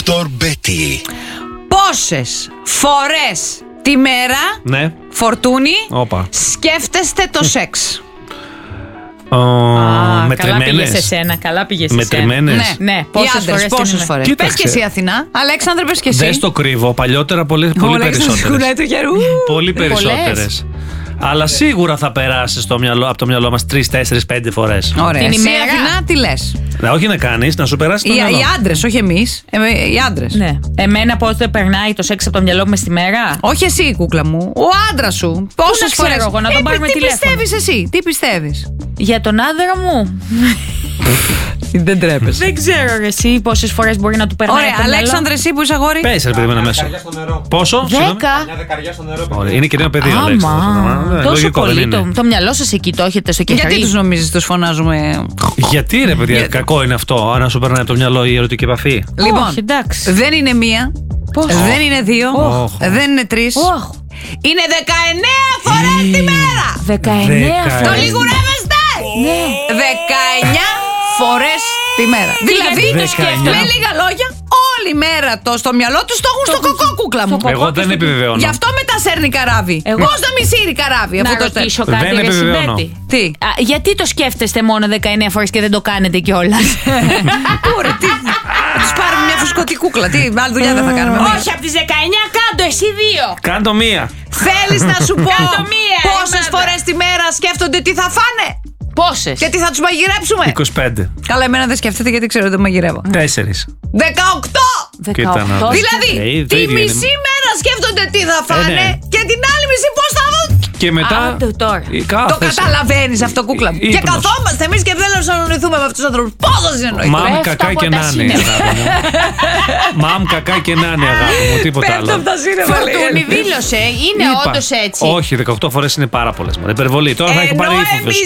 Dr. Betty. Πόσες φορές τη μέρα, Ναι. Φορτούνη, Όπα. σκέφτεστε το σεξ? Καλά πήγες Μετρημένες. σε σένα. Καλά πήγες σε σένα. Μετρημένες. Ναι, Πόσες φορές. Κοίταξε. Πες και εσύ, Αθηνά. Αλέξανδρε, πες και εσύ. Δεν στο κρύβω. Παλιότερα πολύ Ο Αλέξανδρος περισσότερες. κουνάει το χέρι. Πολύ περισσότερες. Αλλά σίγουρα θα περάσει από το μυαλό μας 3, 4, 5 φορές. Ωραία. Την Εσύ, ημέρα. Αθηνά, τι λες? Όχι να κάνεις, να σου περάσει το μυαλό. Οι άντρες, όχι εμείς. Οι άντρες. Ναι. Εμένα πώς δεν περνάει το σεξ από το μυαλό μου στη μέρα. Όχι εσύ, η κούκλα μου. Ο άντρας σου. Πόσες να ξέρω φορές. εγώ, να τον πάρουμε τι τηλέφωνο. πιστεύεις εσύ, τι πιστεύεις? Για τον άντρα μου. Δεν τρέπεσαι. Δεν ξέρω ρε, εσύ πόσες φορές μπορεί να του περνάει Ωραία, από το μυαλό. Αλέξανδρε, εσύ που είσαι αγόρι. Πες, ρε παιδί μου, ένα μέσο. Πόσο? 10. Μια δεκαριά στο νερό. Ωραία, είναι και ένα παιδί, Αλέξανδρος. Άμα. Τόσο Λογικό, δεν πολύ. είναι. Το μυαλό σας εκεί το έχετε στο κεφάλι. Γιατί τους νομίζεις, τους φωνάζουμε? Γιατί ρε παιδιά, κακό είναι αυτό, να σου περνάει από το μυαλό η ερωτική επαφή. Λοιπόν, Όχι, εντάξει. δεν είναι μία. Πώς? Δεν είναι δύο. Όχ. Δεν είναι τρεις. Ωχ. Είναι 19 φορές τη μέρα. 19 Δέκα. Το φορές. λιγουρεύεστε. Ναι. 19 φορές τη μέρα. Δηλαδή, γιατί το σκέφτομαι? με λίγα λόγια, όλη μέρα στο μυαλό τους το έχουν στο κοκό, κούκλα μου. Εγώ δεν επιβεβαιώνω. Γι' αυτό μετά σέρνει καράβι. Εγώ- Πώς να μη σύρει καράβι Να αυτό το ρωτήσω Δεν κάτι, ρε επιβεβαιώνω. Συμπέτη. Τι? Γιατί το σκέφτεστε μόνο 19 φορές και δεν το κάνετε κιόλας? Πού ρε, τι. Θα τους πάρουμε μια φουσκωτή κούκλα. Τι, άλλη δουλειά δεν θα κάνουμε εμείς. Όχι, από τις 19 κάντο, εσύ 2. Κάντο μία. Θέλεις να σου πω Κάτω μία, πόσες εμένα. φορές τη μέρα σκέφτονται τι θα φάνε Πόσες? και τι θα τους μαγειρέψουμε? 25. Καλά, εμένα δεν σκέφτεται γιατί ξέρω ότι δεν μαγειρεύω. 4. 18! 18. Κοίτα να δεις. Δηλαδή, το τη ίδιο είναι. μισή μέρα σκέφτονται τι θα φάνε ναι. και την άλλη μισή πώς θα δουν. Και μετά. Άντε τώρα. Το καταλαβαίνεις αυτό, κούκλα μου. Και Ύπνος. καθόμαστε εμείς και δεν συνεννοηθούμε με αυτούς τους ανθρώπους. Πώς θα συνεννοηθούμε? Μαμ Πέφτω κακά από και τα να είναι, σύννεφα. αγάπη μου. Μαμ κακά και να είναι, αγάπη μου. Τίποτα Πέφτω άλλο. από τα σύννεφα. Φορτούνη δήλωσε, είναι Είπα. όντως έτσι. Όχι, 18 φορές είναι πάρα πολλές. Υπερβολή. Τώρα θα έχω πάρει Ενώ ύφος. εμείς